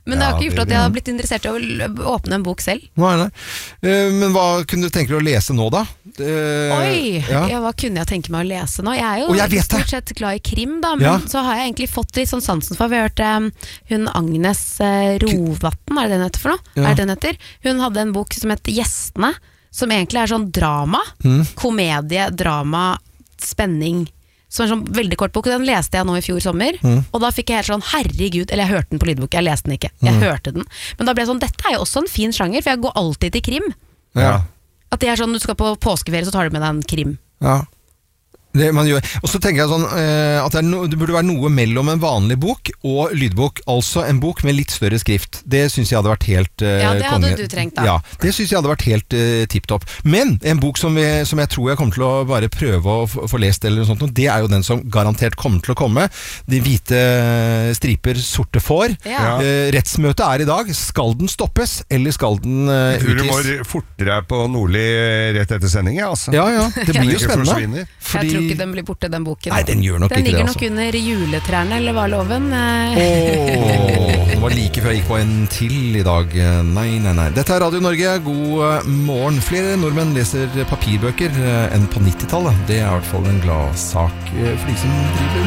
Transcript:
Men det har ikke gjort at jeg har blitt interessert i å åpne en bok selv. Nei. Men hva kunne du tenke deg å lese nå da? Hva kunne jeg tenke meg å lese nå? Jeg er jo stort sett glad i krim da, men så har jeg egentlig fått litt sånn sansen for. Vi har hørt hun Agnes Rovatn, er det den heter for noe? Er det den heter? Hun hadde en bok som heter Gjestene, som egentlig er sånn drama, komedie, drama, spenning, som er sånn veldig kort bok, og den leste jeg nå i fjor sommer, og da fikk jeg helt sånn, herregud, eller jeg hørte den på lydbok, jeg leste den ikke, jeg hørte den, men da ble jeg sånn, dette er jo også en fin sjanger, for jeg går alltid til krim. At det er sånn, du skal på påskeferie, så tar du med deg en krim. Det man gjør. Og så tenker jeg sånn at det burde være noe mellom en vanlig bok og lydbok, altså en bok med litt større skrift. Det synes jeg hadde vært helt det hadde du trengt da. Ja, det synes jeg hadde vært helt tipptopp. Men en bok som jeg tror jeg kommer til å bare prøve å få lest eller noe sånt, det er jo den som garantert kommer til å komme. De hvite striper, sorte får. Rettsmøtet er i dag. Skal den stoppes, eller skal den utgis? Jeg tror du må forte deg på Nordli rett etter sending, altså. Ja, det blir jo spennende. Jeg tror ikke den blir borte, den boken. Nei, den gjør nok ikke det. Den ligger nok under juletrærne, eller var loven? Det var like før jeg gikk på en til i dag. Nei. Dette er Radio Norge, god morgen. Flere nordmenn leser papirbøker enn på 90-tallet. Det er i hvert fall en glad sak for de som driver